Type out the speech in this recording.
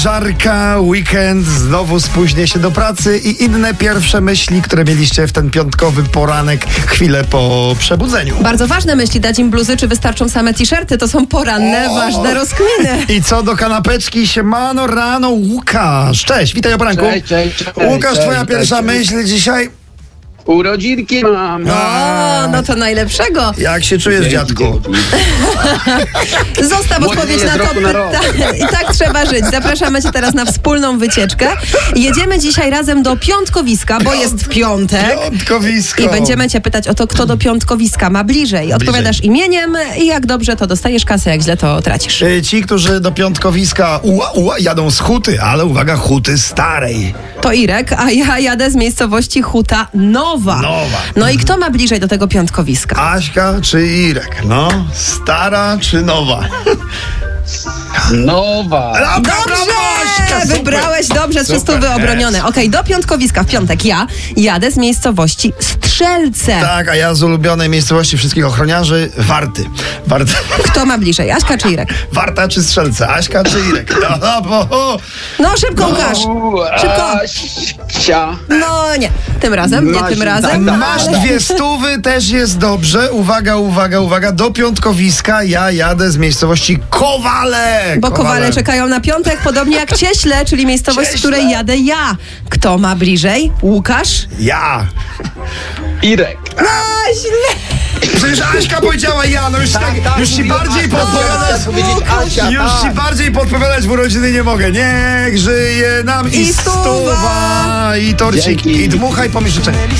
Żarka, weekend, znowu spóźnię się do pracy i inne pierwsze myśli, które mieliście w ten piątkowy poranek, chwilę po przebudzeniu. Bardzo ważne myśli, dać im bluzy, czy wystarczą same t-shirty, to są poranne, ważne rozkminy. I co do kanapeczki, siemano rano, Łukasz. Cześć, witaj o poranku. Cześć. Łukasz, twoja pierwsza myśl dzisiaj? Urodzinki mam. O, no to najlepszego. Jak się czujesz, dziadku? Zostaw odpowiedź na to pytanie. I tak trzeba żyć. Zapraszamy cię teraz na wspólną wycieczkę. Jedziemy dzisiaj razem do piątkowiska, bo jest piątek. Piątkowisko. I będziemy cię pytać o to, kto do piątkowiska ma bliżej. Odpowiadasz imieniem i jak dobrze, to dostajesz kasę, jak źle, to tracisz. Ci, którzy do piątkowiska jadą z Huty, ale uwaga, Huty starej. To Irek, a ja jadę z miejscowości Huta Nowa. No i kto ma bliżej do tego piątkowiska? Aśka czy Irek? No, stara czy nowa? Nowa. Dobrze! Wybrałeś dobrze, 300 obronione. Okej, do piątkowiska w piątek ja jadę z miejscowości Strzelce. Tak, a ja z ulubionej miejscowości wszystkich ochroniarzy Warty. Kto ma bliżej, Aśka czy Irek? Warta czy Strzelce? Aśka czy Irek? No szybko, Łukasz! Szybko! Asia. No nie, tym razem, nie tym razem. Masz 200, też jest dobrze. Uwaga, do piątkowiska ja jadę z miejscowości Kowale. Bo Kowale czekają na piątek, podobnie jak Cieśle, czyli miejscowość, z której jadę ja. Kto ma bliżej? Łukasz? Ja. Irek. No źle! Przecież Aśka powiedziała ja, no już ci bardziej podpowiadać. Już ci bardziej podpowiadać w urodziny nie mogę. Niech żyje nam i stuwa, i torcik, Dzięki. i dmuchaj pomyśl życzenie.